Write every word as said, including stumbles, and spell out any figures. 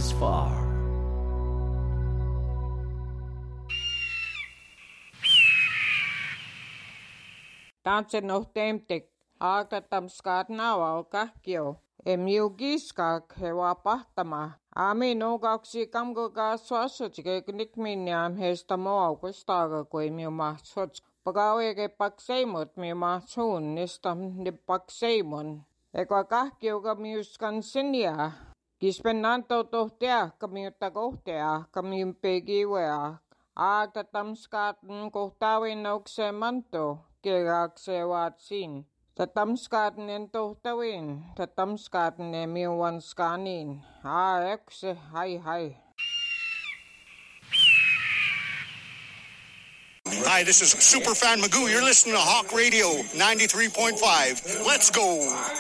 Farmers Farm. Taatsen nohtemtek aakatam skaatnaawa kahkio. Emiugiskak hewa pahtama. Ami nogaksi kamgoga suasutike nikminiam hesta moa kustaga kui miu mahsuts. Pagawege pakseimut miu mahsun nistam ni pakseimun. Eka kahkioga miuskan sinia. Kispenanto tohtea kamiutta kohtea kamiun pegiwea. Aakatam skaatn kohtawin nokse manto. Kegakse waatsin. Tatamskaatnen tohtawin. Tatamskaatnen miuan skaanin. Aa ekse hai hai. Hi, this is Superfan Magoo. You're listening to Hawk Radio ninety-three point five. Let's go.